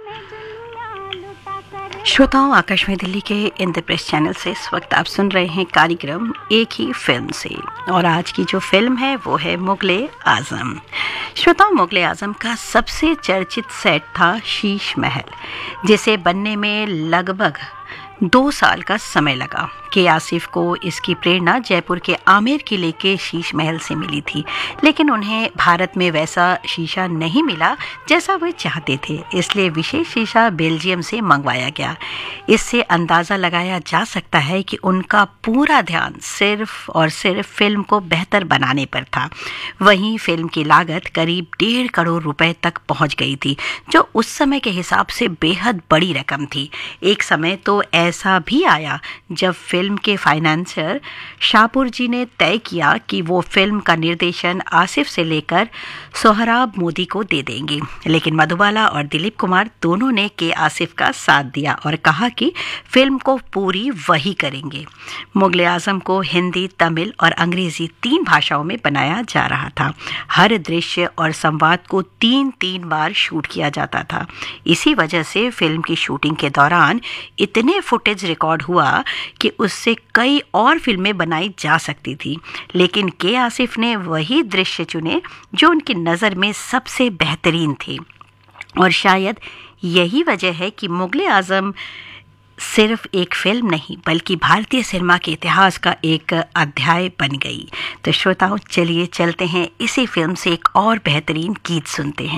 श्रोताओं, आकाशवाणी दिल्ली के इंद्रप्रस्थ चैनल से इस वक्त आप सुन रहे हैं कार्यक्रम एक ही फिल्म से, और आज की जो फिल्म है वो है मुगले आजम। श्रोताओं, मुगले आजम का सबसे चर्चित सेट था शीश महल, जिसे बनने में लगभग 2 साल का समय लगा। के आसिफ को इसकी प्रेरणा जयपुर के आमेर किले के शीश महल से मिली थी, लेकिन उन्हें भारत में वैसा शीशा नहीं मिला जैसा वे चाहते थे, इसलिए विशेष शीशा बेल्जियम से मंगवाया गया। इससे अंदाज़ा लगाया जा सकता है कि उनका पूरा ध्यान सिर्फ और सिर्फ फिल्म को बेहतर बनाने पर था। वहीं फिल्म की लागत करीब 1.5 करोड़ रुपए तक पहुंच गई थी, जो उस समय के हिसाब से बेहद बड़ी रकम थी। एक समय तो ऐसा भी आया जब फिल्म के फाइनेंसर शाहपुर जी ने तय किया कि वो फिल्म का निर्देशन आसिफ से लेकर सोहराब मोदी को दे देंगे, लेकिन मधुबाला और दिलीप कुमार दोनों ने के आसिफ का साथ दिया और कहा कि फिल्म को पूरी वही करेंगे। मुगले आजम को हिंदी, तमिल और अंग्रेजी 3 भाषाओं में बनाया जा रहा था। हर दृश्य और संवाद को 3-3 बार शूट किया जाता था। इसी वजह से फिल्म की शूटिंग के दौरान इतने फुटेज रिकॉर्ड हुआ कि उससे कई और फिल्में बनाई जा सकती थी, लेकिन के आसिफ ने वही दृश्य चुने जो उनकी नज़र में सबसे बेहतरीन थे। और शायद यही वजह है कि मुगले आजम सिर्फ एक फिल्म नहीं बल्कि भारतीय सिनेमा के इतिहास का एक अध्याय बन गई। तो श्रोताओं, चलिए चलते हैं इसी फिल्म से एक और बेहतरीन गीत सुनते हैं।